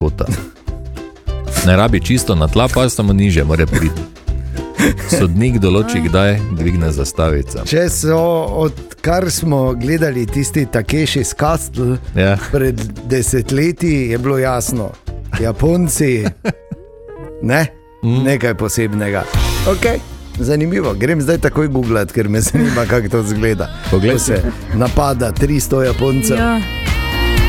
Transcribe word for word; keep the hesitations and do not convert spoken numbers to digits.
kota. Ne rabi čisto na tla, pa samo niže mora priti. Sodnik določi, kdaj dvigne zastavica. Če so, odkar smo gledali tisti Takeshi's Castle ja. pred desetletji, je bilo jasno. Japonci, ne, mm. nekaj posebnega. Okay. Zanimivo, grem zdaj takoj googlat, ker me zanima, kako to zgleda. Ko se napada tristo Japoncev. Ja.